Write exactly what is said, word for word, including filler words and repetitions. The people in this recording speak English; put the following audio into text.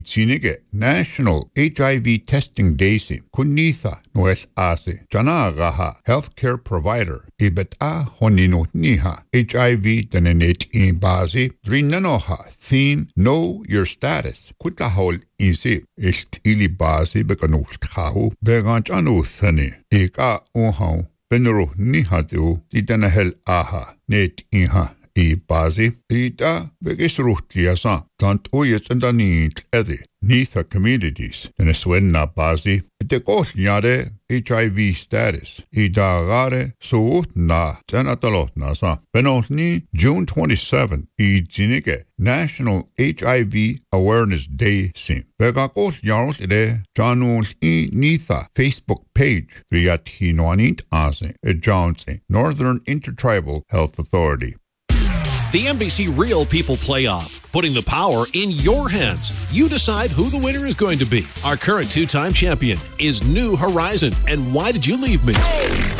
Sinige National H I V Testing Daisy Kunitha Noes Ase Jana Raha Healthcare Provider Ibeta Honino Niha H I V Denenet in Bazi Drinanoha Theme Know Your Status Kutahol Easy Istili Bazi Bekanul Kahu Beganjanu Thani Eka Oho Benro Nihatu Didanahel Aha Net Inha I bazi ita begisruhtliasa tant uyet andanit edi nitha communities Venezuela bazi de kohliare H I V status ida gare suut na tenatalot nasa benotni June twenty-seventh I zinike National H I V Awareness Day sim bega kohliaros ide janul I nitha Facebook page riat hinoanit ase e Jones Northern Intertribal Health Authority. The N B C Real People Playoff, putting the power in your hands. You decide who the winner is going to be. Our current two-time champion is New Horizon. And why did you leave me?